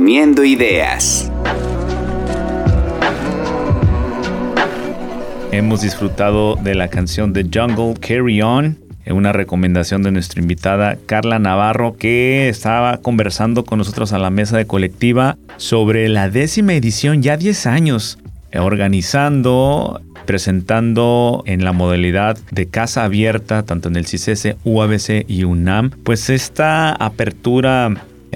Reuniendo Ideas. Hemos disfrutado de la canción The Jungle, Carry On, una recomendación de nuestra invitada Carla Navarro, que estaba conversando con nosotros a la mesa de colectiva sobre la 10ª edición, ya 10 años, organizando, presentando en la modalidad de casa abierta, tanto en el CICESE, UABC y UNAM, pues esta apertura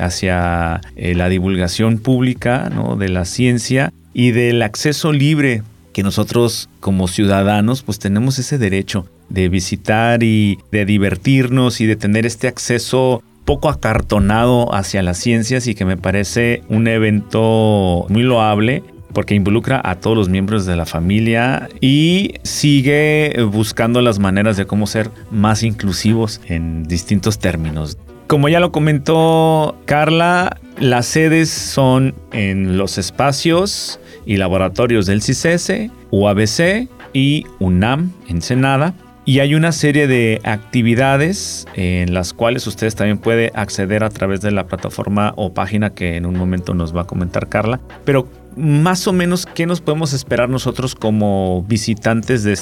hacia la divulgación pública, ¿no?, de la ciencia y del acceso libre que nosotros como ciudadanos pues tenemos ese derecho de visitar y de divertirnos y de tener este acceso poco acartonado hacia las ciencias, y que me parece un evento muy loable porque involucra a todos los miembros de la familia y sigue buscando las maneras de cómo ser más inclusivos en distintos términos. Como ya lo comentó Carla, las sedes son en los espacios y laboratorios del CICESE, UABC y UNAM, Ensenada. Y hay una serie de actividades en las cuales ustedes también pueden acceder a través de la plataforma o página que en un momento nos va a comentar Carla. Pero más o menos, ¿qué nos podemos esperar nosotros como visitantes de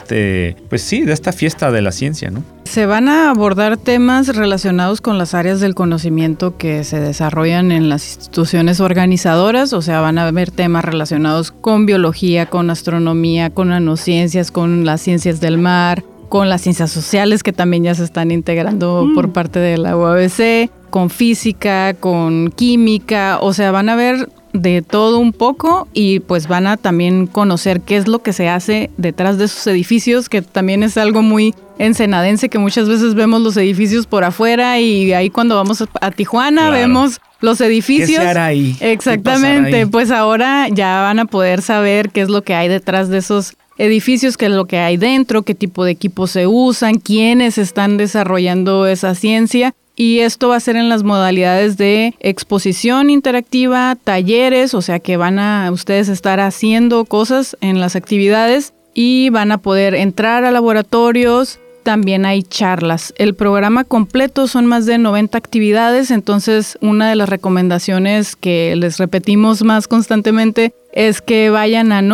de esta fiesta de la ciencia, ¿no? Se van a abordar temas relacionados con las áreas del conocimiento que se desarrollan en las instituciones organizadoras. O sea, van a haber temas relacionados con biología, con astronomía, con nanociencias, con las ciencias del mar, con las ciencias sociales, que también ya se están integrando por parte de la UABC, con física, con química. O sea, van a ver de todo un poco, y pues van a también conocer qué es lo que se hace detrás de esos edificios, que también es algo muy ensenadense, que muchas veces vemos los edificios por afuera, y ahí cuando vamos a Tijuana, claro, vemos los edificios. ¿Qué se hará ahí? Exactamente, pues ahora ya van a poder saber qué es lo que hay detrás de esos edificios, qué es lo que hay dentro, qué tipo de equipos se usan, quiénes están desarrollando esa ciencia. Y esto va a ser en las modalidades de exposición interactiva, talleres, o sea que van a ustedes estar haciendo cosas en las actividades y van a poder entrar a laboratorios. También hay charlas. El programa completo son más de 90 actividades, entonces una de las recomendaciones que les repetimos más constantemente es que vayan a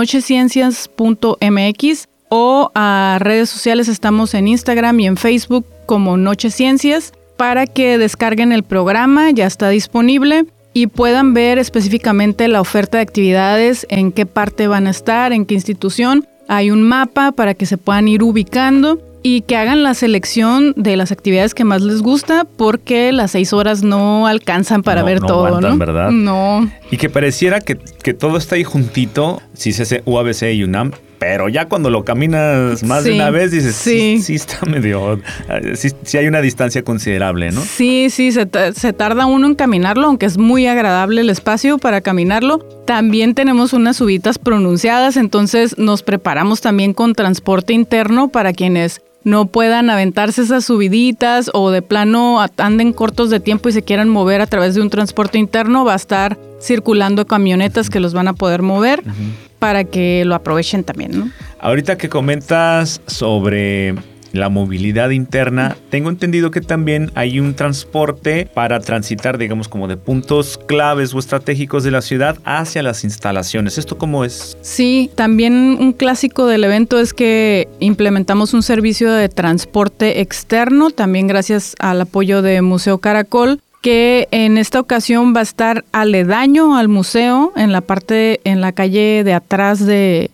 nocheciencias.mx o a redes sociales. Estamos en Instagram y en Facebook como Nocheciencias, para que descarguen el programa, ya está disponible, y puedan ver específicamente la oferta de actividades, en qué parte van a estar, en qué institución. Hay un mapa para que se puedan ir ubicando y que hagan la selección de las actividades que más les gusta, porque las 6 horas no alcanzan para ver todo, aguantan, ¿no? ¿Verdad? No. Y que pareciera que todo está ahí juntito, CICESE, UABC y UNAM, pero ya cuando lo caminas más de una vez dices, sí está medio, sí hay una distancia considerable, ¿no? Sí, se tarda uno en caminarlo, aunque es muy agradable el espacio para caminarlo. También tenemos unas subidas pronunciadas, entonces nos preparamos también con transporte interno para quienes no puedan aventarse esas subiditas o de plano anden cortos de tiempo y se quieran mover a través de un transporte interno. Va a estar circulando camionetas que los van a poder mover para que lo aprovechen también, ¿no? Ahorita que comentas sobre la movilidad interna, tengo entendido que también hay un transporte para transitar, digamos, como de puntos claves o estratégicos de la ciudad hacia las instalaciones. ¿Esto cómo es? Sí, también un clásico del evento es que implementamos un servicio de transporte externo, también gracias al apoyo de Museo Caracol, que en esta ocasión va a estar aledaño al museo, en la calle de atrás del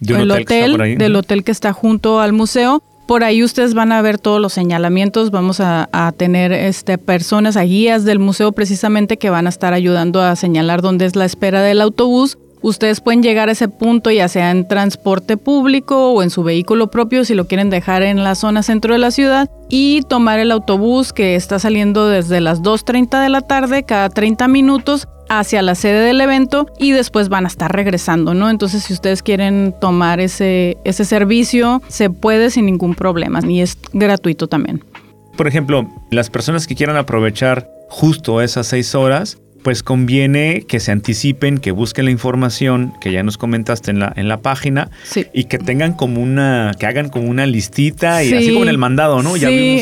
hotel que está junto al museo. Por ahí ustedes van a ver todos los señalamientos. Vamos a tener personas, guías del museo precisamente, que van a estar ayudando a señalar dónde es la espera del autobús. Ustedes pueden llegar a ese punto ya sea en transporte público o en su vehículo propio si lo quieren dejar en la zona centro de la ciudad, y tomar el autobús que está saliendo desde las 2:30 de la tarde cada 30 minutos hacia la sede del evento, y después van a estar regresando, ¿no? Entonces, si ustedes quieren tomar ese servicio, se puede sin ningún problema, y es gratuito también. Por ejemplo, las personas que quieran aprovechar justo esas 6 horas, pues conviene que se anticipen, que busquen la información que ya nos comentaste en la página, sí, y que tengan que hagan como una listita, y así como en el mandado, ¿no? Ya fuimos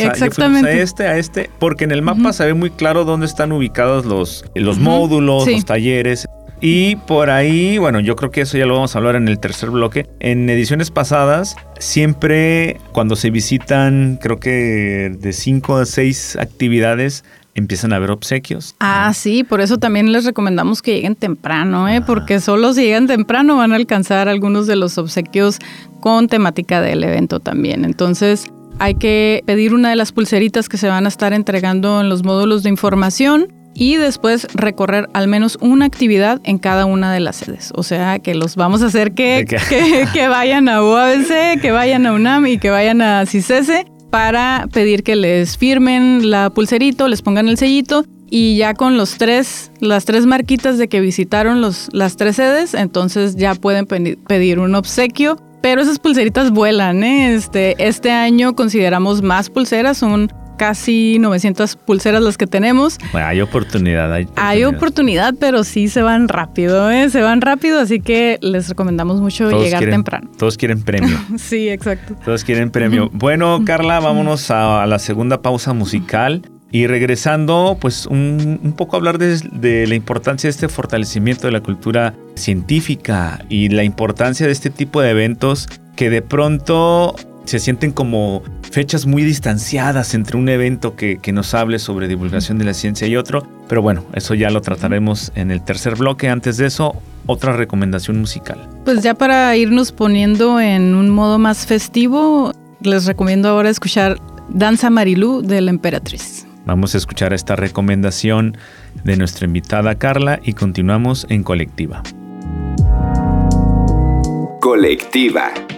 a este, porque en el mapa se ve muy claro dónde están ubicados los módulos, los talleres. Y por ahí, bueno, yo creo que eso ya lo vamos a hablar en el tercer bloque. En ediciones pasadas, siempre cuando se visitan, creo que de 5 a 6 actividades, empiezan a haber obsequios. Ah, sí, por eso también les recomendamos que lleguen temprano, porque solo si llegan temprano van a alcanzar algunos de los obsequios con temática del evento también. Entonces, hay que pedir una de las pulseritas que se van a estar entregando en los módulos de información y después recorrer al menos una actividad en cada una de las sedes. O sea, que los vamos a hacer que vayan a UABC, que vayan a UNAM y que vayan a CICESE para pedir que les firmen la pulserito, les pongan el sellito y ya con las tres marquitas de que visitaron las 3 sedes, entonces ya pueden pedir un obsequio. Pero esas pulseritas vuelan, Este año consideramos más pulseras, son casi 900 pulseras las que tenemos. Bueno, hay oportunidad. Hay oportunidad, pero sí se van rápido, Se van rápido, así que les recomendamos mucho llegar temprano. Todos quieren premio. Sí, exacto. Todos quieren premio. Bueno, Carla, vámonos a la segunda pausa musical. Y regresando, pues un poco hablar de la importancia de este fortalecimiento de la cultura científica y la importancia de este tipo de eventos que de pronto se sienten como fechas muy distanciadas entre un evento que nos hable sobre divulgación de la ciencia y otro. Pero bueno, eso ya lo trataremos en el tercer bloque. Antes de eso, otra recomendación musical. Pues ya para irnos poniendo en un modo más festivo, les recomiendo ahora escuchar Danza Marilú de La Emperatriz. Vamos a escuchar esta recomendación de nuestra invitada Carla y continuamos en Colectiva. Colectiva.